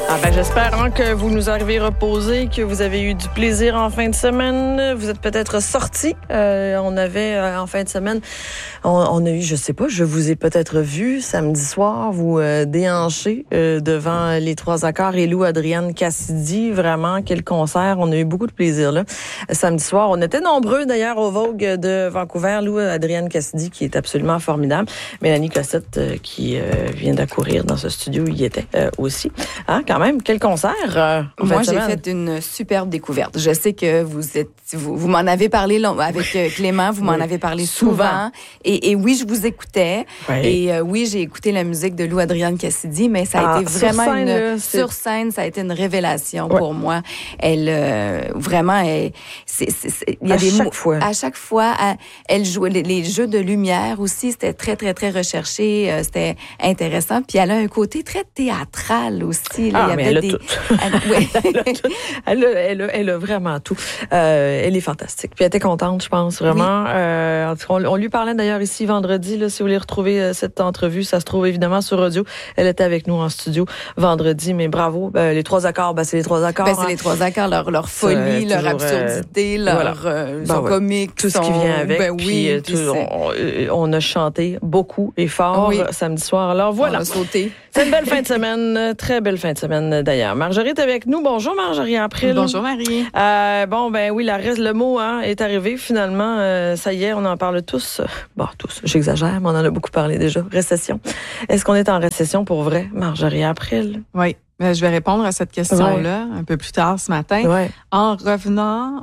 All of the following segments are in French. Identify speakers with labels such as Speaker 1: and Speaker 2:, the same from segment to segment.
Speaker 1: J'espère que vous nous arrivez reposés, que vous avez eu du plaisir en fin de semaine. Vous êtes peut-être sortis. On avait en fin de semaine, on a eu, je sais pas, je vous ai peut-être vu samedi soir vous déhancher devant les Trois Accords et Lou Adrienne Cassidy. Vraiment, quel concert. On a eu beaucoup de plaisir là. Samedi soir, on était nombreux d'ailleurs au Vogue de Vancouver. Lou Adrienne Cassidy qui est absolument formidable. Mélanie Cossette qui vient d'accourir dans ce studio, y était aussi. Hein, quand même, quel concert!
Speaker 2: Moi, j'ai fait une superbe découverte. Je sais que vous m'en avez parlé avec Clément, vous m'en avez parlé souvent. Et oui, je vous écoutais. Oui. Et oui, j'ai écouté la musique de Lou Adrienne Cassidy, mais ça a été vraiment sur scène, ça a été une révélation pour moi. Elle vraiment, il y a des mots. À chaque fois, elle jouait les jeux de lumière aussi. C'était très très très recherché. C'était intéressant. Puis elle a un côté très théâtral aussi. Là.
Speaker 1: Mais elle a tout. Elle a vraiment tout. Elle est fantastique. Puis elle était contente, je pense, vraiment. Oui. On lui parlait d'ailleurs ici vendredi, là, si vous voulez retrouver cette entrevue, ça se trouve évidemment sur audio. Elle était avec nous en studio vendredi, mais bravo. Les Trois Accords, c'est les Trois Accords.
Speaker 2: C'est les Trois Accords, leur folie, leur absurdité, son comique.
Speaker 1: Tout ce qui vient avec. Puis on a chanté beaucoup et fort samedi soir. Alors voilà.
Speaker 2: On a sauté.
Speaker 1: C'est une belle fin de semaine, très belle fin de semaine d'ailleurs. Marjorie est avec nous. Bonjour Marjorie April.
Speaker 2: Bonjour Marie.
Speaker 1: Le mot est arrivé finalement. Ça y est, on en parle tous. Tous, j'exagère, mais on en a beaucoup parlé déjà. Récession. Est-ce qu'on est en récession pour vrai, Marjorie April?
Speaker 3: Oui. Je vais répondre à cette question-là un peu plus tard ce matin en revenant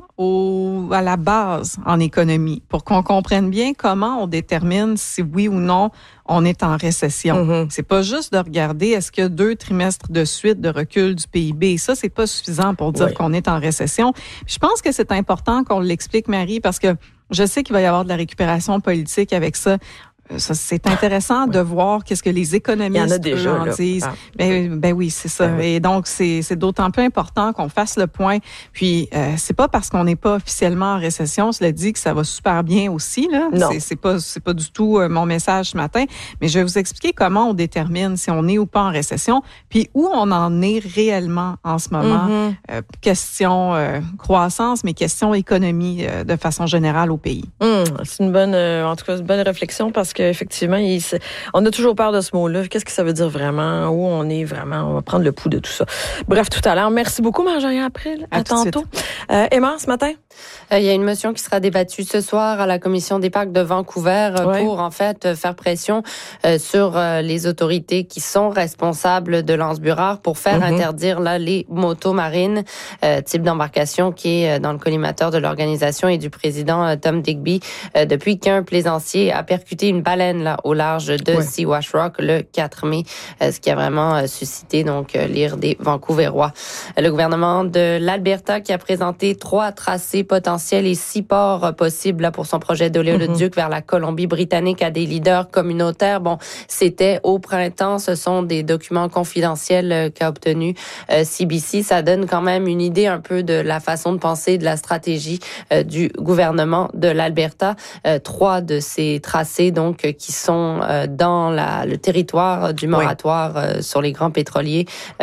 Speaker 3: à la base en économie pour qu'on comprenne bien comment on détermine si oui ou non on est en récession. Mm-hmm. C'est pas juste de regarder est-ce qu'il y a 2 trimestres de suite de recul du PIB. Ça, c'est pas suffisant pour dire qu'on est en récession. Puis je pense que c'est important qu'on l'explique, Marie, parce que je sais qu'il va y avoir de la récupération politique avec ça. C'est intéressant de voir qu'est-ce que les économistes en disent. Ben oui, c'est ça. Et donc, c'est d'autant plus important qu'on fasse le point. Puis, c'est pas parce qu'on n'est pas officiellement en récession, cela dit que ça va super bien aussi, là. Non. C'est pas du tout mon message ce matin. Mais je vais vous expliquer comment on détermine si on est ou pas en récession, puis où on en est réellement en ce moment. Mm-hmm. Question croissance, mais question économie de façon générale au pays.
Speaker 1: C'est une bonne réflexion parce qu'effectivement, on a toujours peur de ce mot-là. Qu'est-ce que ça veut dire vraiment? Où on est vraiment? On va prendre le pouls de tout ça. Bref, tout à l'heure. Merci beaucoup, Marjorie April. À tantôt. Emma, ce matin?
Speaker 4: Il y a une motion qui sera débattue ce soir à la Commission des parcs de Vancouver pour, en fait, faire pression sur les autorités qui sont responsables de Lance-Burrard pour faire interdire les motos marines, type d'embarcation qui est dans le collimateur de l'organisation et du président Tom Digby depuis qu'un plaisancier a percuté une baleine au large de Siwash Rock le 4 mai, ce qui a vraiment suscité donc l'ire des Vancouverois. Le gouvernement de l'Alberta qui a présenté 3 tracés potentiels et 6 ports possibles pour son projet d'oléoduc vers la Colombie-Britannique à des leaders communautaires. Bon, c'était au printemps. Ce sont des documents confidentiels qu'a obtenu CBC. Ça donne quand même une idée un peu de la façon de penser, de la stratégie du gouvernement de l'Alberta. 3 de ces tracés donc qui sont dans le territoire du moratoire sur les grands pétroliers.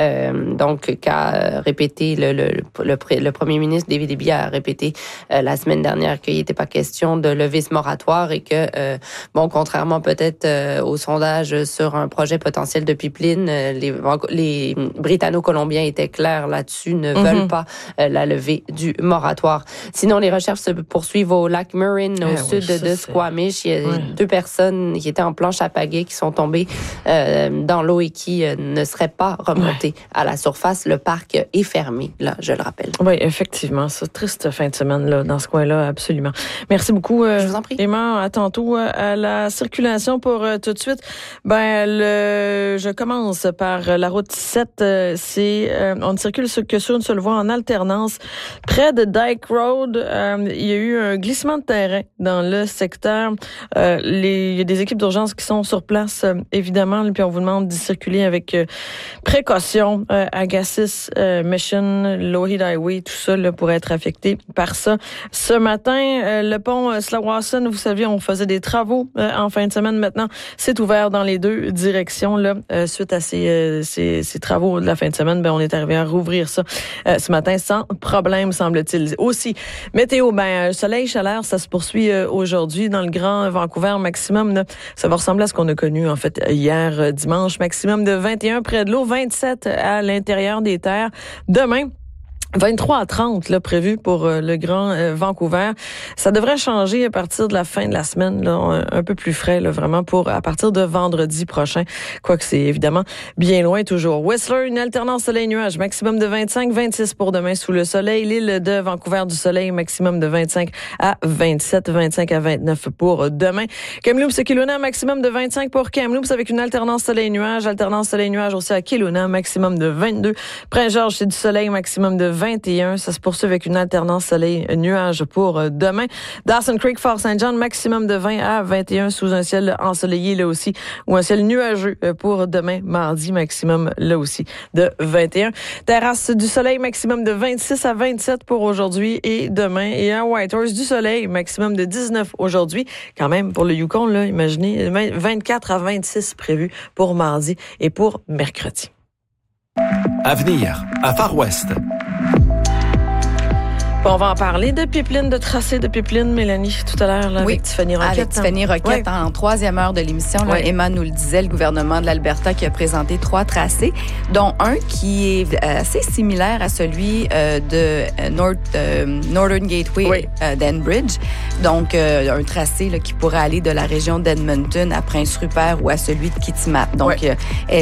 Speaker 4: Donc qu'a répété le premier ministre David Eby a répété la semaine dernière qu'il n'était pas question de lever ce moratoire et que contrairement peut-être au sondage sur un projet potentiel de pipeline, les Britanno-Colombiens étaient clairs là-dessus, ne veulent pas la levée du moratoire. Sinon, les recherches se poursuivent au lac Murrin, au sud de Squamish. Il y a 2 personnes qui étaient en planche à pagaie qui sont tombées dans l'eau et qui ne seraient pas remontées à la surface. Le parc est fermé, là, je le rappelle.
Speaker 1: Oui, effectivement, c'est triste fin de semaine là, dans ce coin-là, absolument. Merci beaucoup. Je vous en prie. Emma, à tantôt. À la circulation pour tout de suite. Je commence par la route 7. On ne circule que sur une seule voie en alternance. Près de Dyke Road, il y a eu un glissement de terrain dans le secteur. Il y a des équipes d'urgence qui sont sur place, évidemment, puis on vous demande d'y circuler avec précaution. Agassiz, Mission, Lougheed Highway, tout ça là, pourrait être affecté par ça. Ce matin, le pont Slawson, vous savez, on faisait des travaux en fin de semaine. Maintenant, c'est ouvert dans les deux directions. Là, suite à ces travaux de la fin de semaine, on est arrivé à rouvrir ça ce matin sans problème, semble-t-il. Aussi, météo, soleil, chaleur, ça se poursuit aujourd'hui dans le Grand Vancouver. Maximum, là, ça va ressembler à ce qu'on a connu en fait hier dimanche. Maximum de 21 près de l'eau, 27 à l'intérieur des terres. Demain, 23 à 30 là, prévu pour le Grand Vancouver. Ça devrait changer à partir de la fin de la semaine, là, un peu plus frais, là, vraiment pour à partir de vendredi prochain. Quoique c'est évidemment bien loin toujours. Whistler, une alternance soleil-nuage, maximum de 25, 26 pour demain sous le soleil. L'île de Vancouver du soleil, maximum de 25 à 27, 25 à 29 pour demain. Kamloops et Kelowna, maximum de 25 pour Kamloops avec une alternance soleil-nuage. Alternance soleil-nuage aussi à Kelowna, maximum de 22. Prince-Georges, c'est du soleil, maximum de 21. Ça se poursuit avec une alternance soleil-nuage pour demain. Dawson Creek, Fort St. John, maximum de 20 à 21 sous un ciel ensoleillé là aussi, ou un ciel nuageux pour demain, mardi, maximum là aussi de 21. Terrasse du soleil, maximum de 26 à 27 pour aujourd'hui et demain. Et à Whitehorse, du soleil, maximum de 19 aujourd'hui. Quand même, pour le Yukon, là, imaginez, 24 à 26 prévus pour mardi et pour mercredi.
Speaker 5: Avenir, à Far West.
Speaker 1: On va en parler de pipeline, de tracé de pipeline, Mélanie, tout à l'heure, là, avec Tiffany Roquette.
Speaker 2: Avec Tiffany Roquette, en troisième heure de l'émission. Là, Emma nous le disait, le gouvernement de l'Alberta qui a présenté 3 tracés, dont un qui est assez similaire à celui de Northern Gateway d'Enbridge. Donc, un tracé là, qui pourrait aller de la région d'Edmonton à Prince Rupert ou à celui de Kitimat. Donc,